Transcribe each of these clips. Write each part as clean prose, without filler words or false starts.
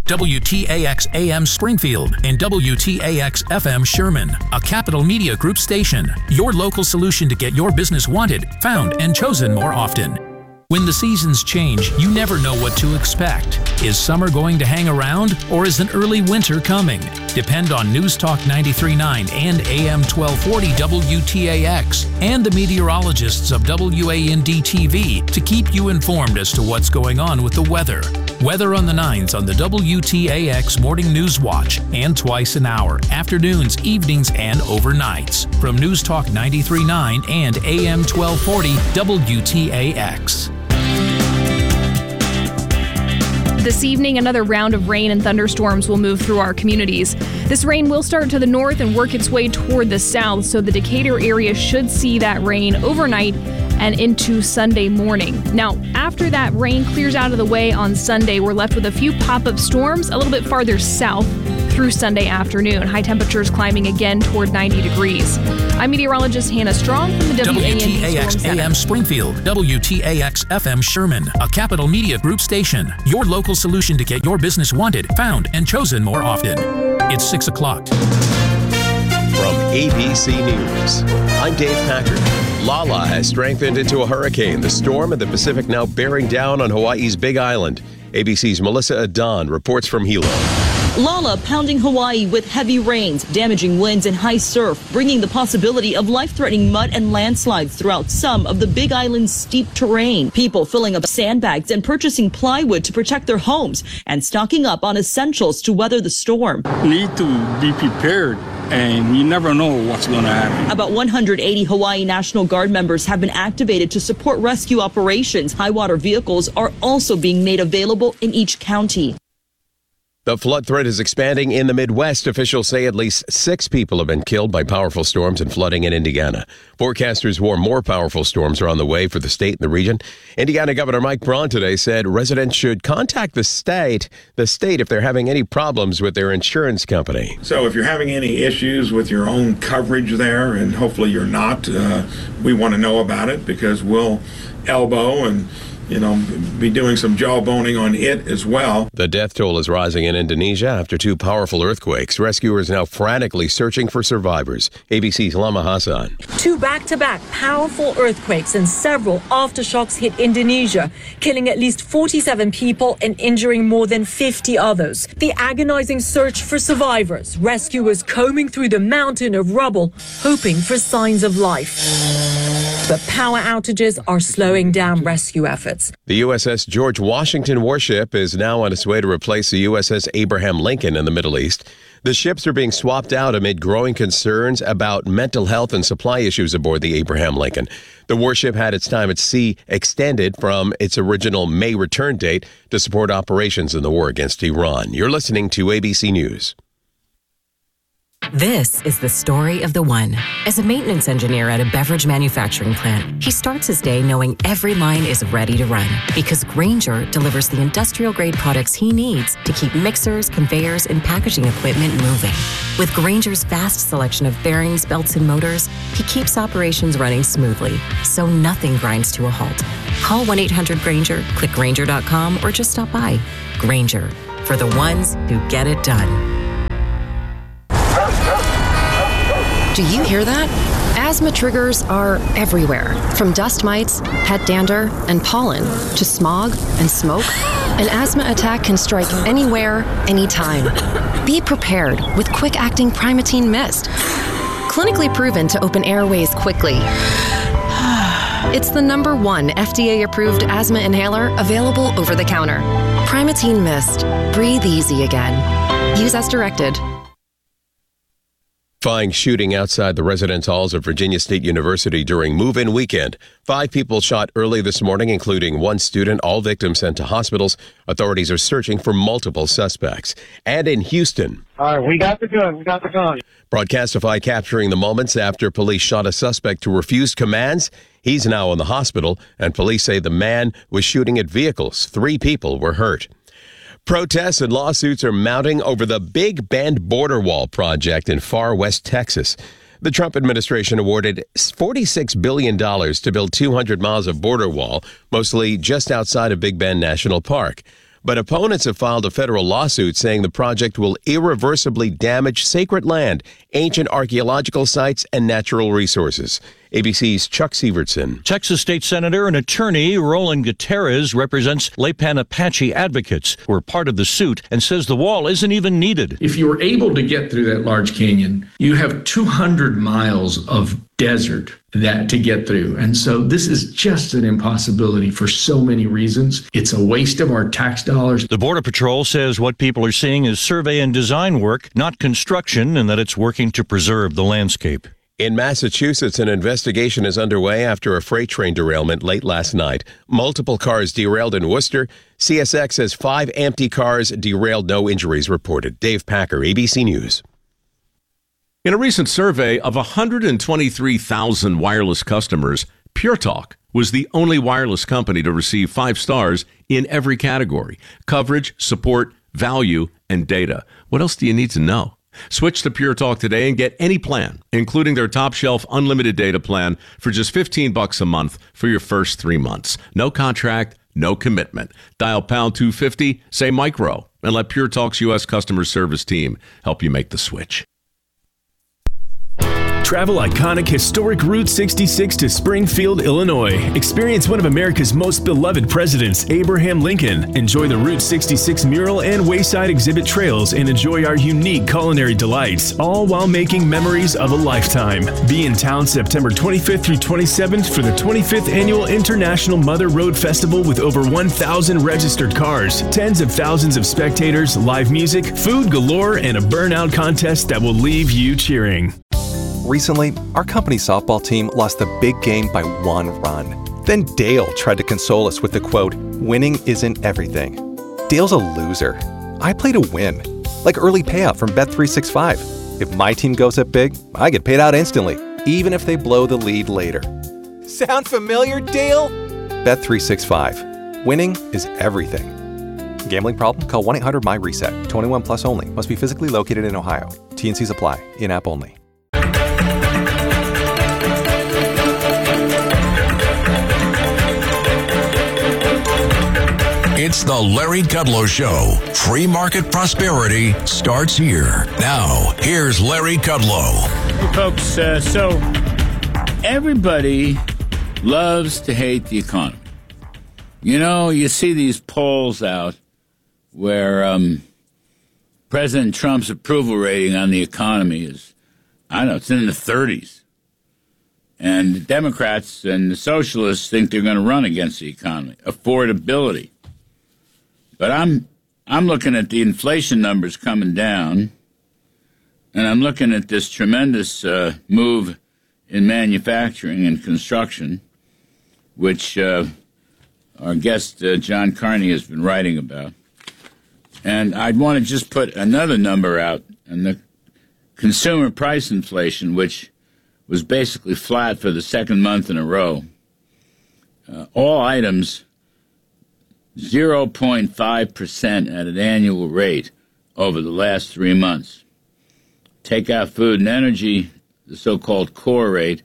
WTAX AM Springfield, and WTAX FM Sherman, a Capital Media Group station. Your local solution to get your business wanted, found, and chosen more often. When the seasons change, you never know what to expect. Is summer going to hang around, or is an early winter coming? Depend on News Talk 93.9 and AM 1240 WTAX and the meteorologists of WAND-TV to keep you informed as to what's going on with the weather. Weather on the 9s on the WTAX Morning News Watch and twice an hour, afternoons, evenings, and overnights. From News Talk 93.9 and AM 1240 WTAX. This evening, another round of rain and thunderstorms will move through our communities. This rain will start to the north and work its way toward the south, so the Decatur area should see that rain overnight and into Sunday morning. Now, after that rain clears out of the way on Sunday, we're left with a few pop-up storms a little bit farther south through Sunday afternoon. High temperatures climbing again toward 90 degrees. I'm meteorologist Hannah Strong from the WTAX AM Springfield, WTAX FM Sherman, a Capital Media Group station. Your local solution to get your business wanted, found, and chosen more often. It's 6 o'clock. From ABC News, I'm Dave Packard. Lala has strengthened into a hurricane. The storm in the Pacific now bearing down on Hawaii's Big Island. ABC's Melissa Adon reports from Hilo. Lala pounding Hawaii with heavy rains, damaging winds and high surf, bringing the possibility of life-threatening mud and landslides throughout some of the Big Island's steep terrain. People filling up sandbags and purchasing plywood to protect their homes and stocking up on essentials to weather the storm. Need to be prepared, and you never know what's going to happen. About 180 Hawaii National Guard members have been activated to support rescue operations. High water vehicles are also being made available in each county. The flood threat is expanding in the Midwest. Officials say at least 6 people have been killed by powerful storms and flooding in Indiana. Forecasters warn more powerful storms are on the way for the state and the region. Indiana Governor Mike Braun today said residents should contact the state if they're having any problems with their insurance company. So if you're having any issues with your own coverage there, and hopefully you're not, we want to know about it because we'll elbow and be doing some jawboning on it as well. The death toll is rising in Indonesia after 2 powerful earthquakes. Rescuers now frantically searching for survivors. ABC's Lama Hassan. 2 back-to-back powerful earthquakes and several aftershocks hit Indonesia, killing at least 47 people and injuring more than 50 others. The agonizing search for survivors, rescuers combing through the mountain of rubble, hoping for signs of life. But power outages are slowing down rescue efforts. The USS George Washington warship is now on its way to replace the USS Abraham Lincoln in the Middle East. The ships are being swapped out amid growing concerns about mental health and supply issues aboard the Abraham Lincoln. The warship had its time at sea extended from its original May return date to support operations in the war against Iran. You're listening to ABC News. This is the story of the one. As a maintenance engineer at a beverage manufacturing plant, he starts his day knowing every line is ready to run because Grainger delivers the industrial-grade products he needs to keep mixers, conveyors, and packaging equipment moving. With Grainger's vast selection of bearings, belts, and motors, he keeps operations running smoothly, so nothing grinds to a halt. Call 1-800-GRAINGER, click Grainger.com, or just stop by. Grainger, for the ones who get it done. Do you hear that? Asthma triggers are everywhere, from dust mites, pet dander, and pollen, to smog and smoke. An asthma attack can strike anywhere, anytime. Be prepared with quick-acting Primatene Mist. Clinically proven to open airways quickly. It's the #1 FDA-approved asthma inhaler available over the counter. Primatene Mist. Breathe easy again. Use as directed. Terrifying shooting outside the residence halls of Virginia State University during move-in weekend. 5 people shot early this morning, including 1 student. All victims sent to hospitals. Authorities are searching for multiple suspects. And in Houston. All right, we got the gun. Broadcastify capturing the moments after police shot a suspect who refused commands. He's now in the hospital, and police say the man was shooting at vehicles. 3 people were hurt. Protests and lawsuits are mounting over the Big Bend border wall project in far west Texas. The Trump administration awarded $46 billion to build 200 miles of border wall, mostly just outside of Big Bend National Park. But opponents have filed a federal lawsuit saying the project will irreversibly damage sacred land, ancient archaeological sites, and natural resources. ABC's Chuck Sievertson. Texas State Senator and attorney Roland Gutierrez represents Lipan Apache advocates who are part of the suit and says the wall isn't even needed. If you were able to get through that large canyon, you have 200 miles of desert to get through. And so this is just an impossibility for so many reasons. It's a waste of our tax dollars. The Border Patrol says what people are seeing is survey and design work, not construction, and that it's working to preserve the landscape. In Massachusetts, an investigation is underway after a freight train derailment late last night. Multiple cars derailed in Worcester. CSX says 5 empty cars derailed, no injuries reported. Dave Packer, ABC News. In a recent survey of 123,000 wireless customers, Pure Talk was the only wireless company to receive 5 stars in every category: coverage, support, value, and data. What else do you need to know? Switch to Pure Talk today and get any plan, including their top shelf unlimited data plan, for just $15 a month for your first 3 months. No contract, no commitment. Dial pound 250, say micro, and let Pure Talk's U.S. customer service team help you make the switch. Travel iconic historic Route 66 to Springfield, Illinois. Experience one of America's most beloved presidents, Abraham Lincoln. Enjoy the Route 66 mural and wayside exhibit trails and enjoy our unique culinary delights, all while making memories of a lifetime. Be in town September 25th through 27th for the 25th Annual International Mother Road Festival with over 1,000 registered cars, tens of thousands of spectators, live music, food galore, and a burnout contest that will leave you cheering. Recently, our company's softball team lost the big game by 1 run. Then Dale tried to console us with the quote, "Winning isn't everything." Dale's a loser. I play to win, like early payout from Bet365. If my team goes up big, I get paid out instantly, even if they blow the lead later. Sound familiar, Dale? Bet365. Winning is everything. Gambling problem? Call 1-800-MY-RESET. 21 plus only. Must be physically located in Ohio. T&Cs apply. In-app only. It's the Larry Kudlow Show. Free market prosperity starts here. Now, here's Larry Kudlow. Hey, folks, so everybody loves to hate the economy. You know, you see these polls out where President Trump's approval rating on the economy is, I don't know, it's in the 30s. And the Democrats and the socialists think they're going to run against the economy. Affordability. But I'm looking at the inflation numbers coming down, and I'm looking at this tremendous move in manufacturing and construction, which our guest John Carney has been writing about. And I'd want to just put another number out, and the consumer price inflation, which was basically flat for the second month in a row. All items 0.5% at an annual rate over the last 3 months. Take out food and energy, the so-called core rate,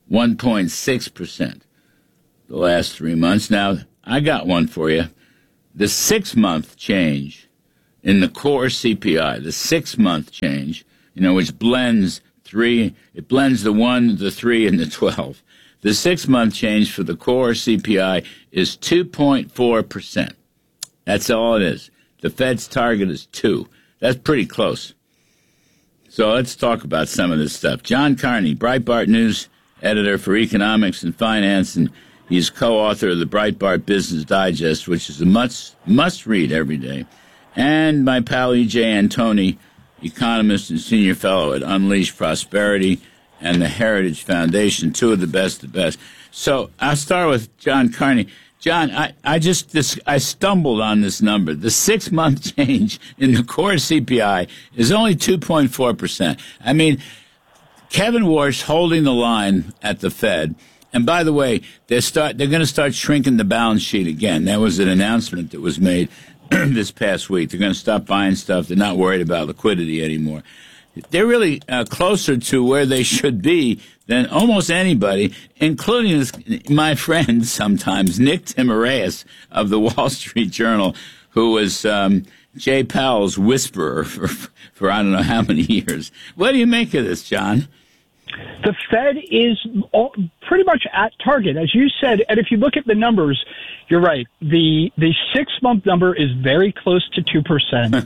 1.6% the last 3 months. Now, I got one for you. The 6-month change in the core CPI, the 6-month change, which blends it blends the 1, the 3, and the 12. The 6-month change for the core CPI is 2.4%. That's all it is. The Fed's target is 2. That's pretty close. So let's talk about some of this stuff. John Carney, Breitbart News editor for economics and finance, and he's co-author of the Breitbart Business Digest, which is a must-read every day. And my pal E.J. Antoni, economist and senior fellow at Unleash Prosperity and the Heritage Foundation, two of the best. So I'll start with John Carney. John, I stumbled on this number. The 6-month change in the core CPI is only 2.4%. I mean, Kevin Warsh holding the line at the Fed. And by the way, they're going to start shrinking the balance sheet again. That was an announcement that was made this past week. They're going to stop buying stuff. They're not worried about liquidity anymore. They're really closer to where they should be than almost anybody, including my friend sometimes, Nick Timiraos of the Wall Street Journal, who was Jay Powell's whisperer for I don't know how many years. What do you make of this, John? The Fed is pretty much at target, as you said. And if you look at the numbers, you're right. The 6-month number is very close to 2%.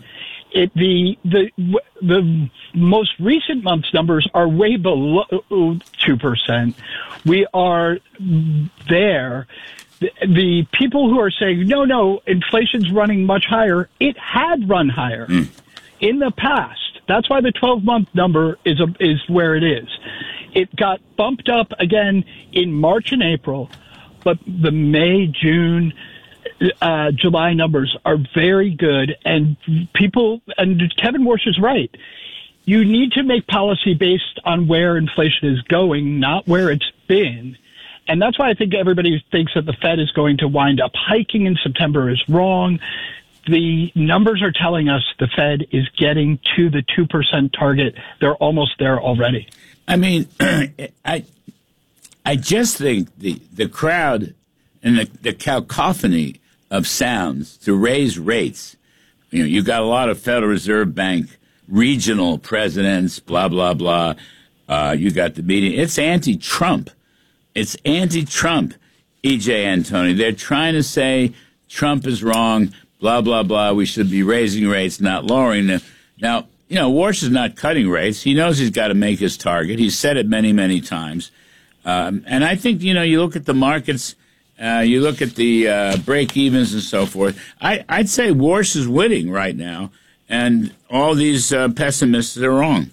The most recent month's numbers are way below 2%. We are there. The people who are saying, no, inflation's running much higher, it had run higher in the past. That's why the 12-month number is where it is. It got bumped up again in March and April, but the May, June, July numbers are very good. And Kevin Warsh is right. You need to make policy based on where inflation is going, not where it's been. And that's why I think everybody who thinks that the Fed is going to wind up hiking in September is wrong. The numbers are telling us the Fed is getting to the 2% target. They're almost there already. I mean, I just think the crowd and the cacophony of sounds to raise rates. You got a lot of Federal Reserve Bank regional presidents, blah, blah, blah. You got the meeting. It's anti-Trump. It's anti-Trump, E.J. Antoni. They're trying to say Trump is wrong, blah, blah, blah. We should be raising rates, not lowering them. Now, Warsh is not cutting rates. He knows he's got to make his target. He's said it many, many times. And I think, you look at the markets, you look at the break-evens and so forth. I'd say Warsh is winning right now, and all these pessimists are wrong.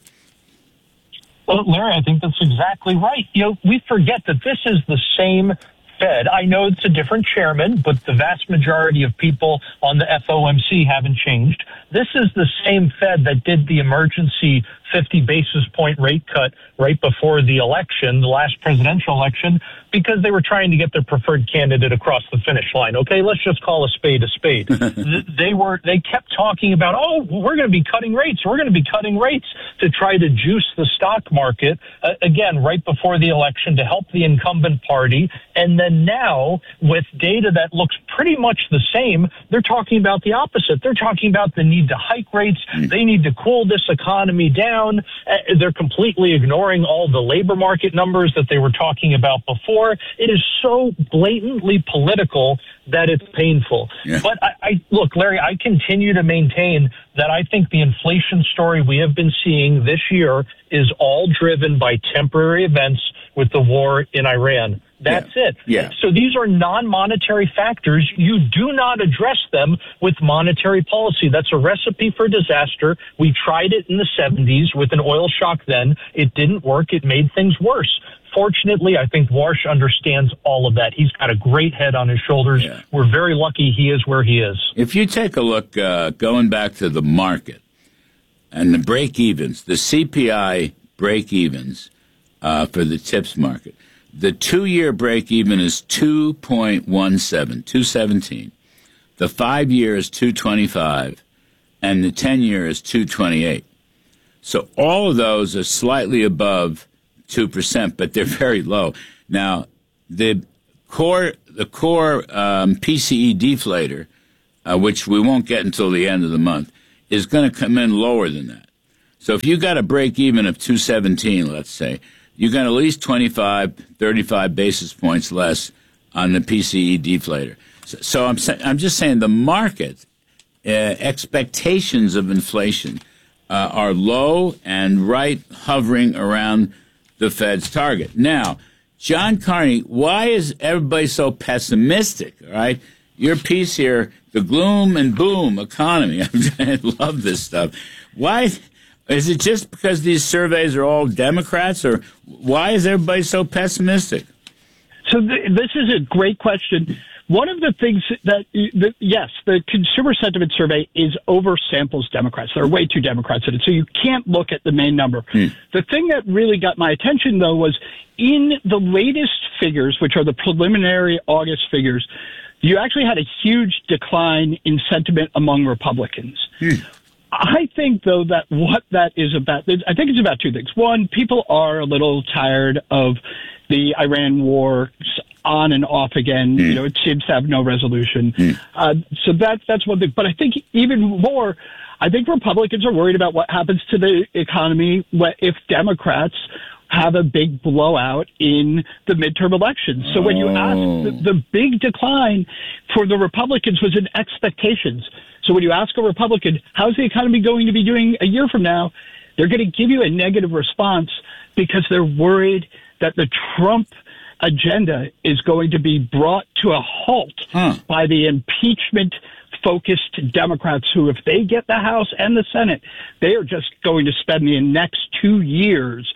Well, Larry, I think that's exactly right. We forget that this is the same Fed. I know it's a different chairman, but the vast majority of people on the FOMC haven't changed. This is the same Fed that did the emergency 50 basis point rate cut right before the election, the last presidential election, because they were trying to get their preferred candidate across the finish line. Okay, let's just call a spade a spade. They kept talking about, we're going to be cutting rates. We're going to be cutting rates to try to juice the stock market, again, right before the election to help the incumbent party. And then now, with data that looks pretty much the same, they're talking about the opposite. They're talking about the need to hike rates. They need to cool this economy down. They're completely ignoring all the labor market numbers that they were talking about before. It is so blatantly political that it's painful. Yeah. But look, Larry, I continue to maintain that I think the inflation story we have been seeing this year is all driven by temporary events with the war in Iran. That's it. Yeah. So these are non-monetary factors. You do not address them with monetary policy. That's a recipe for disaster. We tried it in the 70s with an oil shock then. It didn't work. It made things worse. Fortunately, I think Warsh understands all of that. He's got a great head on his shoulders. Yeah. We're very lucky he is where he is. If you take a look, going back to the market and the break-evens, the CPI break-evens for the TIPS market, the 2-year break-even is 2.17. The 5-year is 2.25, and the 10-year is 2.28. So all of those are slightly above 2%, but they're very low. Now, the core PCE deflator, which we won't get until the end of the month, is going to come in lower than that. So if you got a break-even of 2.17, let's say, you got at least 25, 35 basis points less on the PCE deflator. So I'm just saying the market expectations of inflation are low and hovering around the Fed's target. Now, John Carney, why is everybody so pessimistic? All right, your piece here, the gloom and boom economy. I love this stuff. Why? Is it just because these surveys are all Democrats, or why is everybody so pessimistic? So this is a great question. One of the things yes, the consumer sentiment survey is oversamples Democrats. There are way too Democrats in it, so you can't look at the main number. The thing that really got my attention, though, was in the latest figures, which are the preliminary August figures, you actually had a huge decline in sentiment among Republicans. I think, though, that what that is about, I think it's about two things. One, people are a little tired of the Iran war on and off again. It seems to have no resolution. So that's one thing. But I think even more, I think Republicans are worried about what happens to the economy if Democrats have a big blowout in the midterm elections. So when you ask, the big decline for the Republicans was in expectations. So when you ask a Republican, how's the economy going to be doing a year from now, they're going to give you a negative response because they're worried that the Trump agenda is going to be brought to a halt by the impeachment-focused Democrats who, if they get the House and the Senate, they are just going to spend the next 2 years,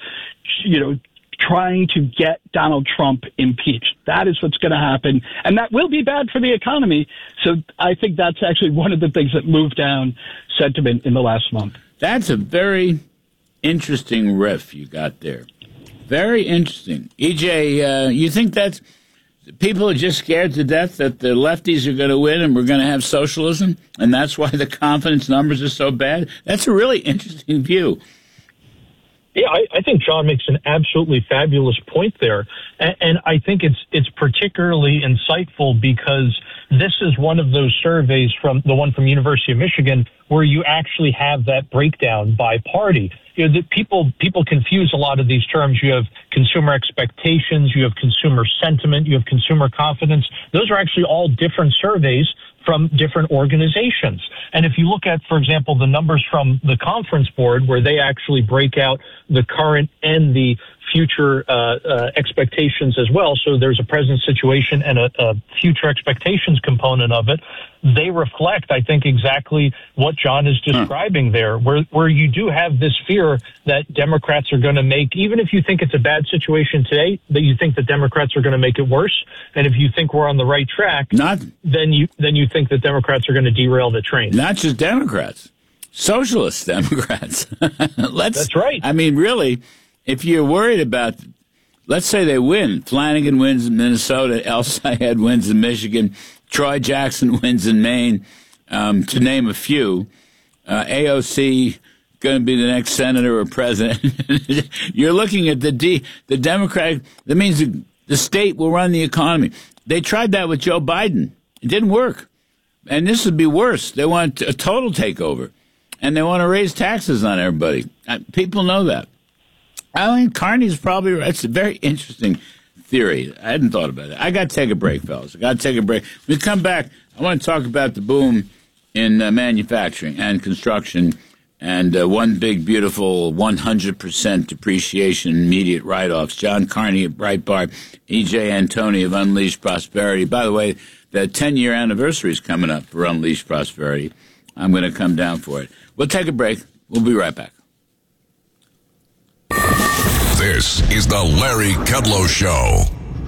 trying to get Donald Trump impeached. That is what's going to happen, and that will be bad for the economy. So I think that's actually one of the things that moved down sentiment in the last month. That's a very interesting riff you got there. Very interesting. EJ, you think that people are just scared to death that the lefties are going to win and we're going to have socialism, and that's why the confidence numbers are so bad? That's a really interesting view. Yeah, I think John makes an absolutely fabulous point there. And I think it's particularly insightful because this is one of those surveys from the one from University of Michigan where you actually have that breakdown by party. People confuse a lot of these terms. You have consumer expectations, you have consumer sentiment, you have consumer confidence. Those are actually all different surveys from different organizations. And if you look at, for example, the numbers from the Conference Board, where they actually break out the current and the future expectations as well, so there's a present situation and a future expectations component of it, they reflect, I think, exactly what John is describing there, where you do have this fear that Democrats are going to make, even if you think it's a bad situation today, that you think that Democrats are going to make it worse. And if you think we're on the right track, then you think that Democrats are going to derail the train. Not just Democrats, socialist Democrats. That's right. I mean, really, if you're worried about, let's say they win, Flanagan wins in Minnesota, El Sayed wins in Michigan, Troy Jackson wins in Maine, to name a few. AOC going to be the next senator or president. You're looking at the Democratic. That means the state will run the economy. They tried that with Joe Biden. It didn't work, and this would be worse. They want a total takeover, and they want to raise taxes on everybody. People know that. I mean, Carney's probably right. It's a very interesting theory. I hadn't thought about it. I got to take a break, fellas. I got to take a break. When we come back, I want to talk about the boom in manufacturing and construction and one big, beautiful 100% depreciation, immediate write-offs. John Carney at Breitbart, E.J. Antoni of Unleashed Prosperity. By the way, the 10-year anniversary is coming up for Unleashed Prosperity. I'm going to come down for it. We'll take a break. We'll be right back. This is the Larry Kudlow Show.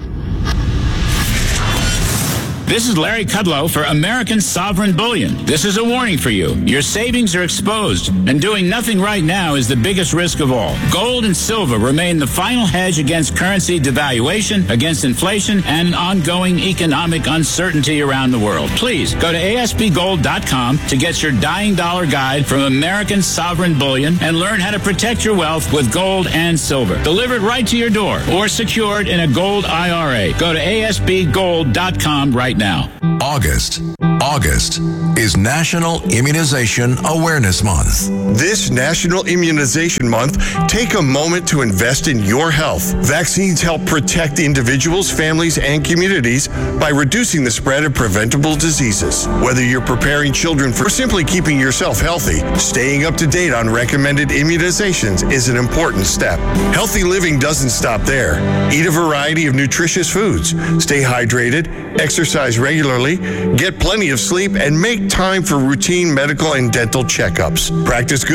This is Larry Kudlow for American Sovereign Bullion. This is a warning for you. Your savings are exposed, and doing nothing right now is the biggest risk of all. Gold and silver remain the final hedge against currency devaluation, against inflation, and ongoing economic uncertainty around the world. Please go to ASPGold.com to get your dying dollar guide from American Sovereign Bullion and learn how to protect your wealth with gold and silver. Delivered right to your door or secured in a gold IRA. Go to ASPGold.com right now. August is National Immunization Awareness Month. This National Immunization Month, take a moment to invest in your health. Vaccines help protect individuals, families, and communities by reducing the spread of preventable diseases. Whether you're preparing children for or simply keeping yourself healthy, staying up to date on recommended immunizations is an important step. Healthy living doesn't stop there. Eat a variety of nutritious foods, stay hydrated, exercise regularly, get plenty of sleep, and make time for routine medical and dental checkups. Practice good